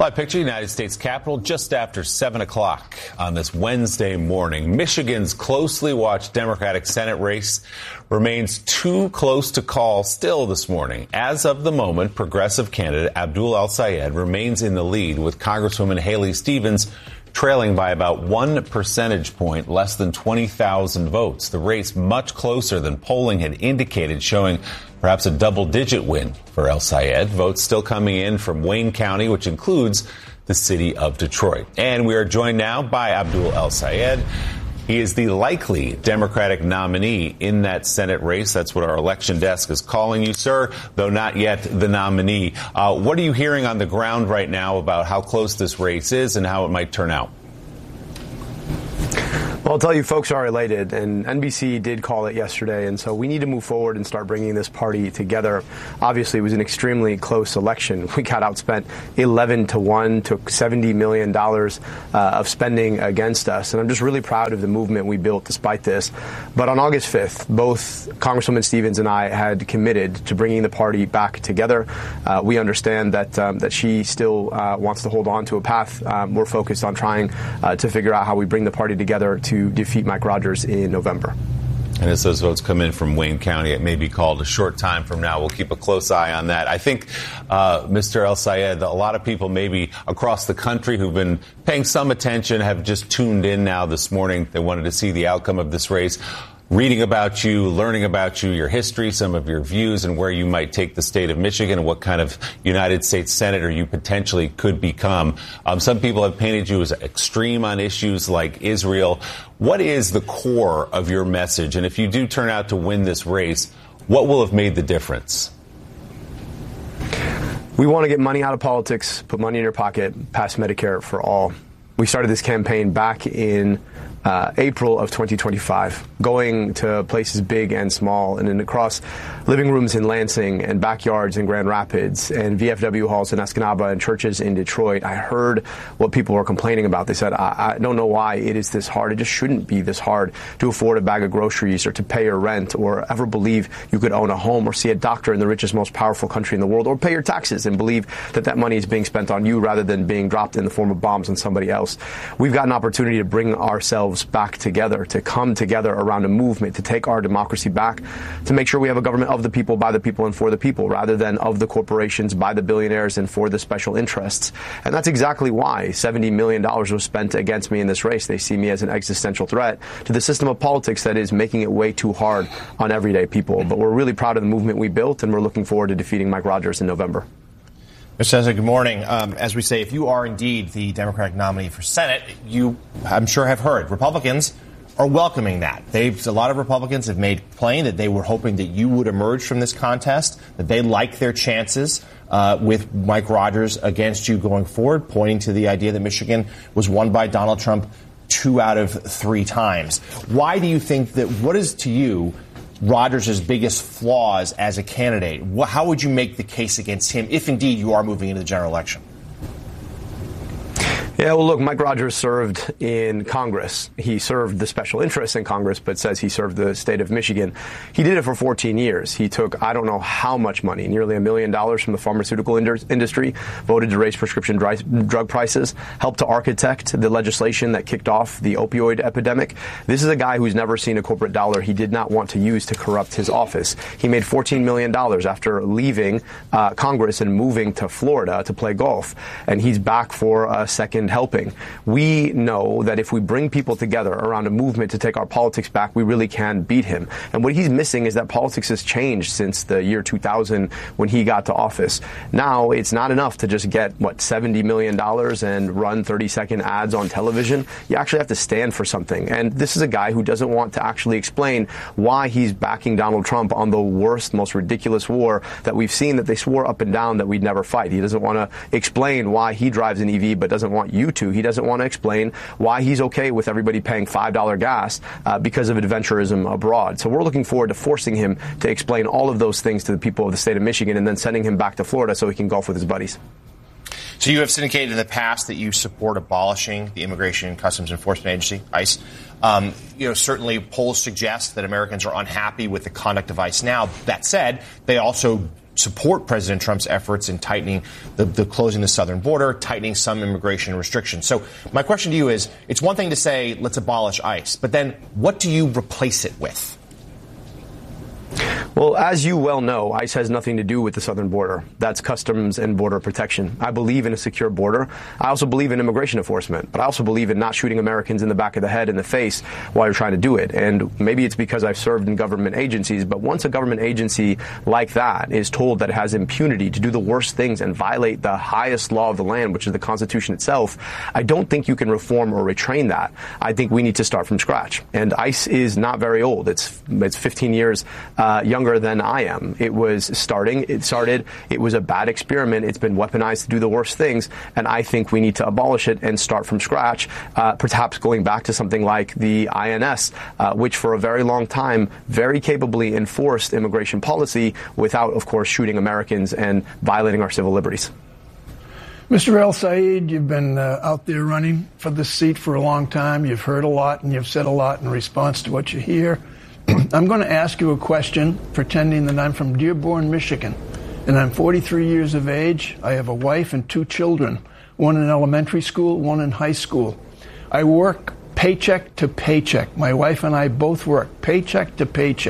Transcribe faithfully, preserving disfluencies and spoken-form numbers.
Live picture, United States Capitol, just after seven o'clock on this Wednesday morning. Michigan's closely watched Democratic Senate race remains too close to call still this morning. As of the moment, progressive candidate Abdul El-Sayed remains in the lead, with Congresswoman Haley Stevens trailing by about one percentage point, less than twenty thousand votes. The race much closer than polling had indicated, showing perhaps a double-digit win for El-Sayed. Votes still coming in from Wayne County, which includes the city of Detroit. And we are joined now by Abdul El-Sayed. He is the likely Democratic nominee in that Senate race. That's what our election desk is calling you, sir, though not yet the nominee. Uh, what are you hearing on the ground right now about how close this race is and how it might turn out? Well, I'll tell you, folks are elated, and N B C did call it yesterday, and so we need to move forward and start bringing this party together. Obviously, it was an extremely close election. We got outspent eleven to one, took seventy million dollars uh, of spending against us, and I'm just really proud of the movement we built despite this. But on August fifth, both Congresswoman Stevens and I had committed to bringing the party back together. Uh, we understand that um, that she still uh, wants to hold on to a path. Um, we're focused on trying uh, to figure out how we bring the party together to to defeat Mike Rogers in November. And as those votes come in from Wayne County, it may be called a short time from now. We'll keep a close eye on that. I think, uh, Mister El-Sayed, a lot of people maybe across the country who've been paying some attention have just tuned in now this morning. They wanted to see the outcome of this race. Reading about you, learning about you, your history, some of your views, and where you might take the state of Michigan and what kind of United States Senator you potentially could become. Um, some people have painted you as extreme on issues like Israel. What is the core of your message? And if you do turn out to win this race, what will have made the difference? We want to get money out of politics, put money in your pocket, pass Medicare for all. We started this campaign back in Uh, April of twenty twenty-five, going to places big and small, and in across living rooms in Lansing and backyards in Grand Rapids and V F W halls in Escanaba and churches in Detroit. I heard what people were complaining about. They said, I, I don't know why it is this hard. It just shouldn't be this hard to afford a bag of groceries or to pay your rent or ever believe you could own a home or see a doctor in the richest, most powerful country in the world, or pay your taxes and believe that that money is being spent on you rather than being dropped in the form of bombs on somebody else. We've got an opportunity to bring ourselves back together, to come together around a movement, to take our democracy back, to make sure we have a government of the people, by the people, and for the people, rather than of the corporations, by the billionaires, and for the special interests. And that's exactly why seventy million dollars was spent against me in this race. They see me as an existential threat to the system of politics that is making it way too hard on everyday people. But we're really proud of the movement we built, and we're looking forward to defeating Mike Rogers in November. Mister Senator, good morning. Um, as we say, if you are indeed the Democratic nominee for Senate, you, I'm sure, have heard Republicans are welcoming that. They've, a lot of Republicans have made plain that they were hoping that you would emerge from this contest, that they like their chances uh, with Mike Rogers against you going forward, pointing to the idea that Michigan was won by Donald Trump two out of three times. Why do you think that, what is to you Rogers' biggest flaws as a candidate? How would you make the case against him if indeed you are moving into the general election? Yeah, well, look, Mike Rogers served in Congress. He served the special interests in Congress, but says he served the state of Michigan. He did it for fourteen years. He took, I don't know how much money, nearly a million dollars from the pharmaceutical industry, voted to raise prescription drug prices, helped to architect the legislation that kicked off the opioid epidemic. This is a guy who's never seen a corporate dollar he did not want to use to corrupt his office. He made fourteen million dollars after leaving uh, Congress and moving to Florida to play golf, and he's back for a second helping. We know that if we bring people together around a movement to take our politics back, we really can beat him. And what he's missing is that politics has changed since the year two thousand when he got to office. Now, it's not enough to just get, what, seventy million dollars and run thirty second ads on television. You actually have to stand for something. And this is a guy who doesn't want to actually explain why he's backing Donald Trump on the worst, most ridiculous war that we've seen, that they swore up and down that we'd never fight. He doesn't want to explain why he drives an E V but doesn't want you to. He doesn't want to explain why he's okay with everybody paying five dollars gas uh, because of adventurism abroad. So we're looking forward to forcing him to explain all of those things to the people of the state of Michigan and then sending him back to Florida so he can golf with his buddies. So you have syndicated in the past that you support abolishing the Immigration and Customs Enforcement Agency, ICE. Um, you know, certainly polls suggest that Americans are unhappy with the conduct of ICE now. That said, they also support President Trump's efforts in tightening the, the closing the southern border, tightening some immigration restrictions. So my question to you is, it's one thing to say, let's abolish ICE, but then what do you replace it with? Well, as you well know, ICE has nothing to do with the southern border. That's Customs and Border Protection. I believe in a secure border. I also believe in immigration enforcement, but I also believe in not shooting Americans in the back of the head, in the face, while you're trying to do it. And maybe it's because I've served in government agencies, but once a government agency like that is told that it has impunity to do the worst things and violate the highest law of the land, which is the Constitution itself, I don't think you can reform or retrain that. I think we need to start from scratch. And ICE is not very old. It's, it's fifteen years uh, younger than I am. It was starting, it started, it was a bad experiment. It's been weaponized to do the worst things. And I think we need to abolish it and start from scratch, uh, perhaps going back to something like the I N S, uh, which for a very long time very capably enforced immigration policy without, of course, shooting Americans and violating our civil liberties. Mister El-Sayed, you've been uh, out there running for this seat for a long time. You've heard a lot and you've said a lot in response to what you hear. I'm going to ask you a question pretending that I'm from Dearborn, Michigan, and I'm forty-three years of age. I have a wife and two children, one in elementary school, one in high school. I work paycheck to paycheck. My wife and I both work paycheck to paycheck.